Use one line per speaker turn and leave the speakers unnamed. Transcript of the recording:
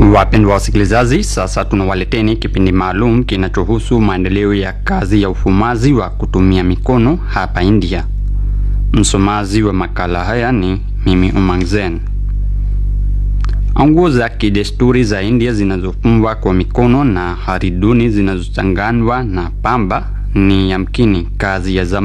Wapendwa wasikilizaji, sasa tunawaleteni kipindi maalum kinachohusu maendeleo ya kazi ya ufumaji wa kutumia mikono hapa India. Msomaji wa makala haya ni mimi Umang Zen. Nguo za kidesturi za India zinazofumwa kwa mikono na hariduni zinazochanganywa na pamba ni yamkini kazi ya zamani